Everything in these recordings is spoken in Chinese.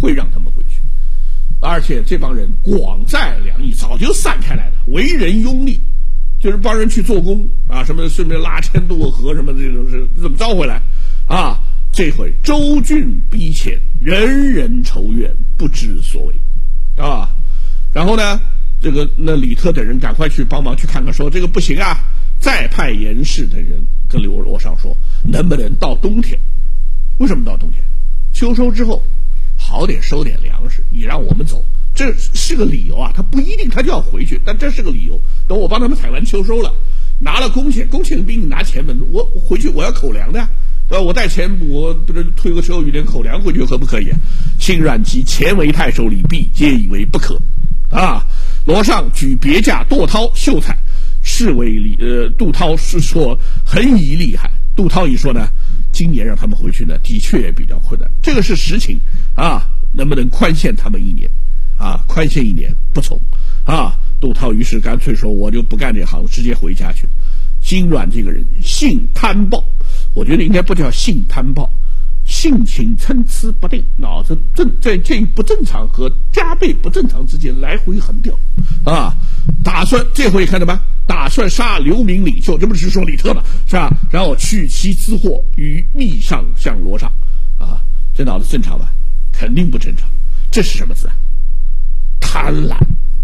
会让他们回去。而且这帮人广在两翼，早就散开来了，为人拥立，就是帮人去做工啊，什么顺便拉迁渡河什么的，这种是怎么招回来啊？这回州郡逼迁，人人仇怨，不知所谓啊。然后呢，那李特等人赶快去帮忙去看看，说这个不行啊，再派严氏等人跟罗尚说，能不能到冬天？为什么到冬天？秋收之后，好点收点粮食，你让我们走，这是个理由啊。他不一定他就要回去，但这是个理由。等我帮他们采完秋收了，拿了工钱比你拿钱本，我回去我要口粮的呀。对吧？我带钱，我不是推个车有点口粮回去，可不可以？辛阮及前为太守李泌，皆以为不可。啊，罗尚举别驾堕涛秀才，是为杜涛是说很以厉害。杜涛一说呢，今年让他们回去呢，的确也比较困难，这个是实情啊。能不能宽限他们1年？啊，宽限1年不从啊。杜涛于是干脆说，我就不干这行，直接回家去。辛阮这个人性贪暴。我觉得应该不叫性贪暴，性情参差不定，脑子在介于不正常和加倍不正常之间来回横跳啊！打算这回看到吧？打算杀流民领袖，这不是说李特吗？是吧？然后去其资货于密上向罗上啊！这脑子正常吧？肯定不正常。这是什么字啊？贪婪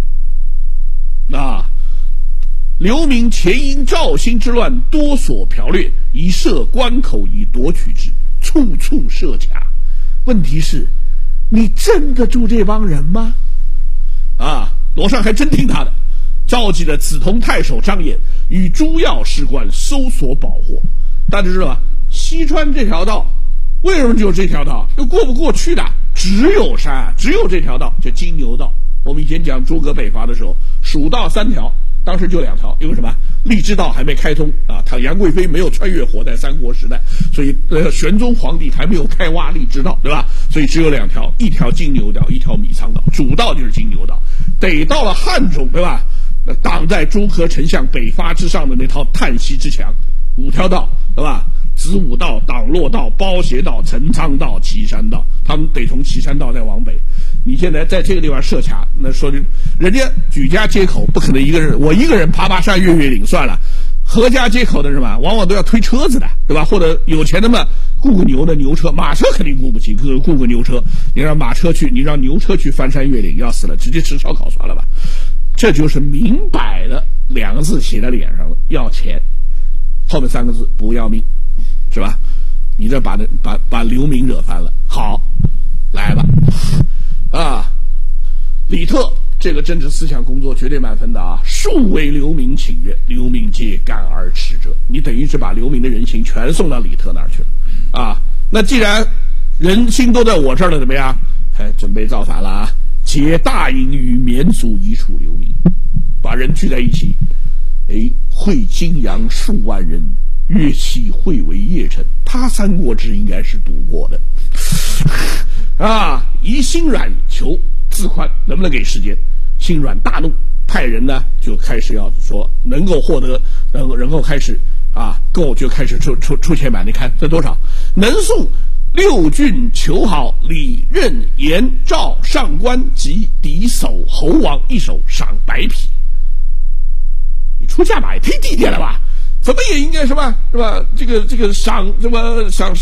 啊！流民前因赵兴之乱多所剽掠，以设关口以夺取之，处处设卡。问题是，你镇得住这帮人吗？啊，罗尚还真听他的，召集了梓潼太守张衍与诸要士官搜索保获。大家知道吧？西川这条道为什么只有这条道？又过不过去的，只有山，只有这条道，叫金牛道。我们以前讲诸葛北伐的时候，蜀道3条。当时就2条，因为什么？荔枝道还没开通啊，杨贵妃没有穿越火在三国时代，所以玄宗皇帝还没有开挖荔枝道，对吧？所以只有2条，一条金牛道，一条米仓道，主道就是金牛道。得到了汉中，对吧？挡在诸葛丞相北伐之上的那套叹息之墙，5条道，对吧？子午道、党洛道、包斜道、陈仓道、岐山道，他们得从岐山道再往北。你现在在这个地方设卡，那说人家举家街口不可能一个人，我一个人爬山越岭算了。合家街口的是吧？往往都要推车子的，对吧？或者有钱的嘛，雇个牛的牛车，马车肯定雇不起，雇个牛车。你让马车去，你让牛车去翻山越岭，要死了，直接吃烧烤算了吧。这就是明摆的2个字写在脸上了，要钱。后面3个字不要命，是吧？你这把流民惹翻了。好，来吧。啊，李特这个政治思想工作绝对满分的啊！数为流民请愿，流民皆感而斥者。你等于是把流民的人心全送到李特那儿去了啊！那既然人心都在我这儿了，怎么样？准备造反了啊！皆大营与绵族以处流民，把人聚在一起，会金阳数万人，乐器会为邺城。他《三国志》应该是读过的。啊！宜辛阮求自宽，能不能给时间？辛阮大怒，派人呢就开始要说能够获得，然后开始够就开始出钱买。你看这多少？能送6郡求好，李任严赵上官及敌守侯王1首，赏100匹。你出价码也忒低点了吧？怎么也应该是吧？这个赏什么赏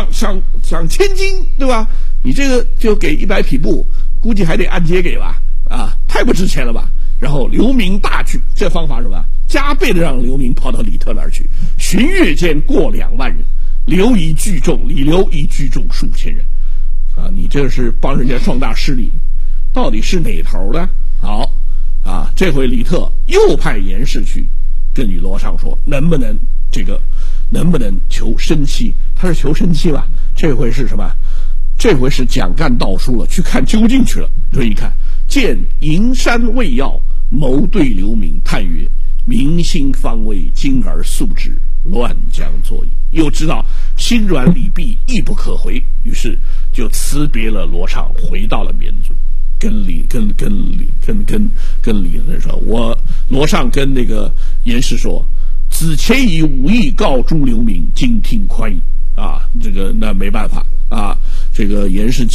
1000金，对吧？你这个就给100匹布，估计还得按揭给吧？啊，太不值钱了吧？然后流民大聚，这方法是吧？加倍的让流民跑到李特那儿去，旬月间过2万人，刘以聚众，李刘以聚众数千人，啊，你这是帮人家壮大势力，到底是哪头的？好，啊，这回李特又派严氏去跟你罗尚说，能不能求生期？他是求生期吧？这回是什么？这回是蒋干道书了，去看究竟去了。所以一看，见营山未要，谋对流民，叹曰：民心方危，今而速之，乱将作矣。又知道辛阮李泌亦不可回，于是就辞别了罗尚，回到了绵族。跟李人说，我罗尚跟那个严氏说，子前以武艺告诸流民，今听宽矣。啊，这个那没办法啊，这个严氏